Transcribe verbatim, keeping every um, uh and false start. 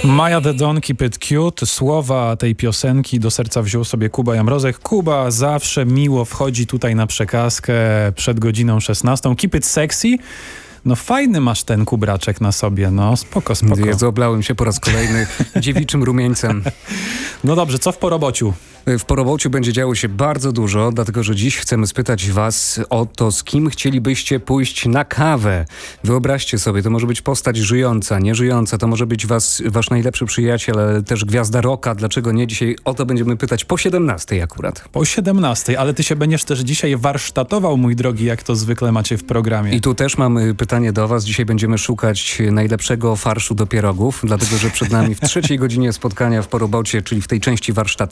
Maja the Don, Keep It Cute. Słowa tej piosenki do serca wziął sobie Kuba Jamrozek. Kuba zawsze miło wchodzi tutaj na przekazkę przed godziną szesnastą. Keep It Sexy. No fajny masz ten kubraczek na sobie, no spoko, spoko. Jezu, oblałem się po raz kolejny dziewiczym rumieńcem. No dobrze, co w porobociu? W porobociu będzie działo się bardzo dużo, dlatego że dziś chcemy spytać was o to, z kim chcielibyście pójść na kawę. Wyobraźcie sobie, to może być postać żyjąca, nieżyjąca, to może być was, wasz najlepszy przyjaciel, ale też gwiazda rocka. Dlaczego nie? Dzisiaj o to będziemy pytać po siedemnastej akurat. Po siedemnastej, ale ty się będziesz też dzisiaj warsztatował, mój drogi, jak to zwykle macie w programie. I tu też mamy pytanie do was. Dzisiaj będziemy szukać najlepszego farszu do pierogów, dlatego że przed nami w trzeciej godzinie spotkania w porobocie, czyli w tej części warsztatowej,